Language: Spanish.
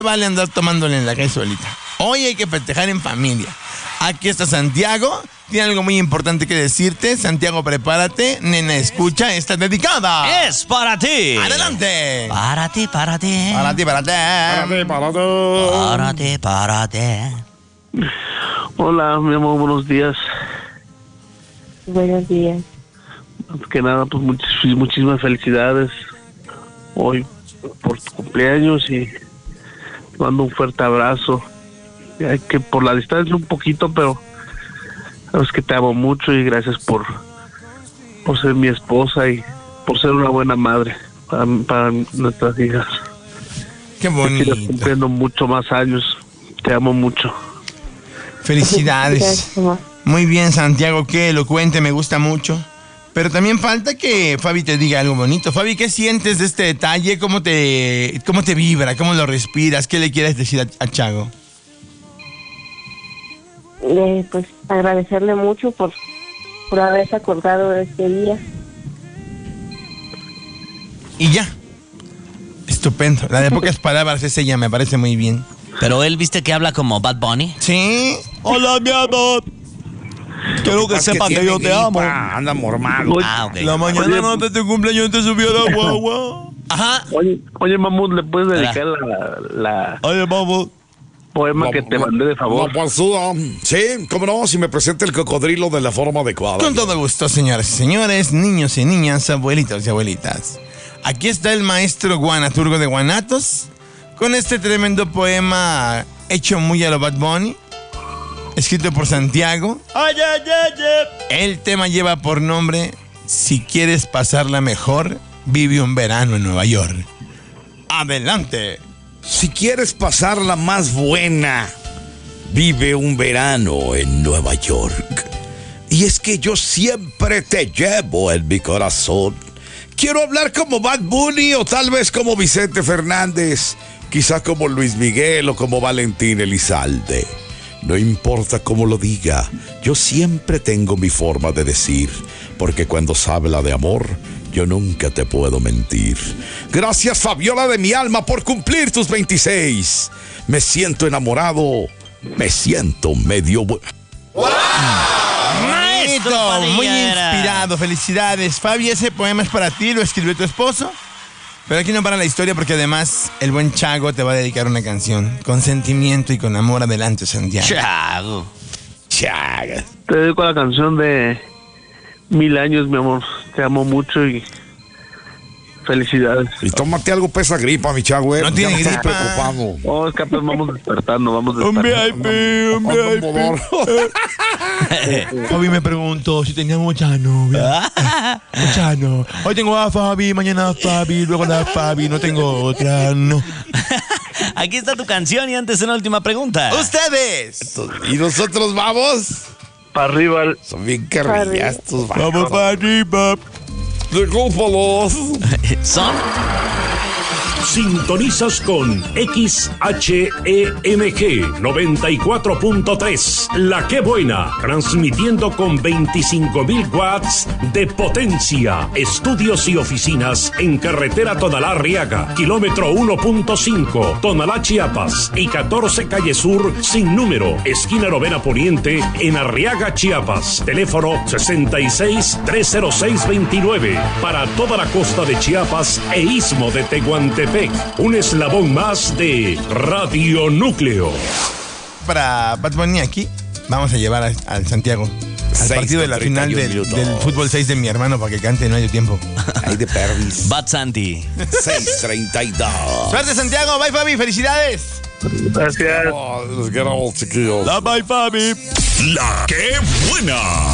vale andar tomándole en la calle solita. Hoy hay que festejar en familia. Aquí está Santiago. Tiene algo muy importante que decirte. Santiago, prepárate. Nena, escucha. Está dedicada. Es para ti. Adelante. Para ti, para ti. Para ti, para ti. Para ti, para ti. Hola, mi amor, buenos días. Buenos días. Antes que nada, pues muchísimas felicidades hoy por tu cumpleaños y te mando un fuerte abrazo. Hay que por la distancia un poquito, pero sabes que te amo mucho y gracias por ser mi esposa y por ser una buena madre para nuestras hijas. Qué Que bonito. sigas cumpliendo mucho más años. Te amo mucho. Felicidades. Gracias, amor. Muy bien, Santiago, qué elocuente, me gusta mucho. Pero también falta que Fabi te diga algo bonito. Fabi, ¿qué sientes de este detalle? ¿Cómo te vibra? ¿Cómo lo respiras? ¿Qué le quieres decir a Chago? Pues agradecerle mucho por haberse acordado de este día. Y ya. Estupendo. La de pocas palabras es ella, me parece muy bien. Pero él, ¿viste que habla como Bad Bunny? Sí. Hola, mi amor. Quiero que sepa que yo te amo. Anda mormado. Ah, ok. La mañana Oye, no te cumpleaños te subió la guagua. Ajá. Oye, Mamut, ¿le puedes dedicar la Oye, vamos. poema que te mandé de favor? No, pues, sí, cómo no, si me presenta el cocodrilo de la forma adecuada. Con todo gusto, señoras y señores, niños y niñas, abuelitos y abuelitas. Aquí está el maestro guanaturgo de Guanatos con este tremendo poema hecho muy a lo Bad Bunny, escrito por Santiago. Ay, ay, ay, ay. El tema lleva por nombre Si quieres pasarla mejor, vive un verano en Nueva York. Adelante. Si quieres pasarla más buena, vive un verano en Nueva York. Y es que yo siempre te llevo en mi corazón. Quiero hablar como Bad Bunny o tal vez como Vicente Fernández, quizá como Luis Miguel o como Valentín Elizalde. No importa cómo lo diga, yo siempre tengo mi forma de decir, porque cuando se habla de amor, yo nunca te puedo mentir. Gracias, Fabiola de mi alma, por cumplir tus 26. Me siento enamorado, me siento medio... Maestro Padilla muy era. inspirado, felicidades. Fabi, ese poema es para ti, lo escribió tu esposo. Pero aquí no para la historia porque además el buen Chago te va a dedicar una canción con sentimiento y con amor. Adelante, Santiago. Chago. Chaga. Te dedico a la canción de 1000 años, mi amor. Te amo mucho y felicidades. Y tómate algo pesa gripa, mi Chago. No tiene Ya me estoy gripa. preocupado. Oh, es que apenas vamos despertando. Un VIP. Ando modor. Fabi me preguntó si tenía muchas novias. Muchas no. Hoy tengo a Fabi, mañana a Fabi, luego a Fabi, no tengo otra, no. Aquí está tu canción y antes una última pregunta. ¡Ustedes! Y nosotros vamos. Para arriba. Son bien carrillas estos Vamos vagos. para arriba. Discúlpalos. Son Sintonizas con XHEMG 94.3, La Que Buena, transmitiendo con 25,000 watts de potencia. Estudios y oficinas en carretera Tonalá-Arriaga, kilómetro 1.5, Tonalá, Chiapas, y 14 Calle Sur, sin número, esquina Novena Poniente, en Arriaga, Chiapas. Teléfono 66-306-29, para toda la costa de Chiapas e istmo de Tehuantepec. Un eslabón más de Radio Núcleo. Para Bad Bunny aquí, vamos a llevar al Santiago al partido de la final del fútbol 6 de mi hermano para que cante, no hay tiempo. Ay, de pervis. Bad Santi. 6:32. Suerte, Santiago. Bye, Fabi. Felicidades. Gracias. Oh, los quiero, chiquillos. Bye, Fabi. La Que Buena.